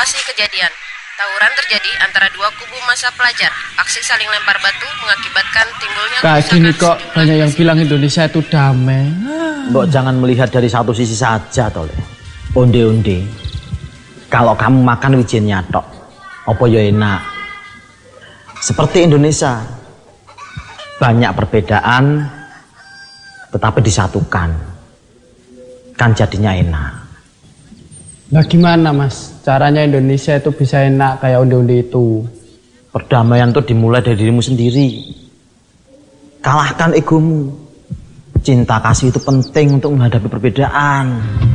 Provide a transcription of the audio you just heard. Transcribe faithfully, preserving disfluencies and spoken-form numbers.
lokasi kejadian, tawuran terjadi antara dua kubu massa pelajar. Aksi saling lempar batu mengakibatkan timbulnya kayak gini kok banyak yang bilang Indonesia itu damai. Mbok jangan melihat dari satu sisi saja toh. Onde-onde. Kalau kamu makan wijennya tok, apa ya enak. Seperti Indonesia. Banyak perbedaan tetapi disatukan. Kan jadinya enak. Nah gimana mas, caranya Indonesia itu bisa enak kayak onde-onde itu? Perdamaian itu dimulai dari dirimu sendiri. Kalahkan egomu. Cinta kasih itu penting untuk menghadapi perbedaan.